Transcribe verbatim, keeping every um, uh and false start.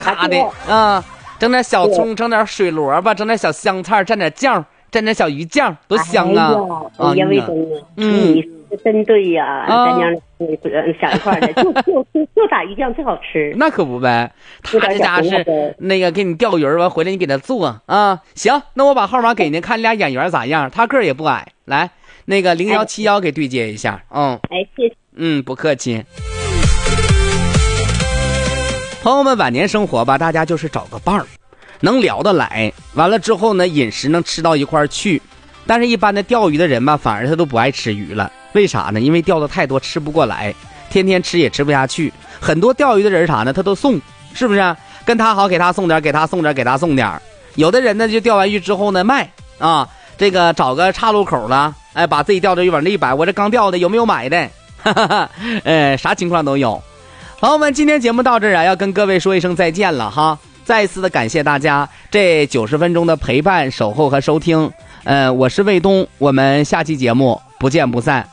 咔的啊，整点小葱，整点水萝卜，整点小香菜，蘸点酱，蘸点小鱼酱，多香啊！ 哎呀，魏东，嗯，你真对呀，咱娘想一块的，就就就打鱼酱最好吃。 那可不呗，他这家是那个给你钓鱼完回来，你给他做啊。行，那我把号码给您，看你俩眼缘咋样。他个儿也不矮，来，那个零幺七幺给对接一下。嗯， 哎，谢谢。 嗯，不客气。朋友们，晚年生活吧，大家就是找个伴儿，能聊得来，完了之后呢，饮食能吃到一块去。但是一般的钓鱼的人吧，反而他都不爱吃鱼了。为啥呢？因为钓的太多，吃不过来，天天吃也吃不下去。很多钓鱼的人啥呢，他都送，是不是？跟他好，给他送点，给他送点，给他送点。有的人呢，就钓完鱼之后呢，卖啊，这个找个岔路口了，哎，把自己钓的鱼往这一摆，我这刚钓的，有没有买的？哈哈哈，呃，啥情况都有。朋友们，今天节目到这儿啊，要跟各位说一声再见了哈！再一次的感谢大家这九十分钟的陪伴、守候和收听。呃，我是卫东，我们下期节目不见不散。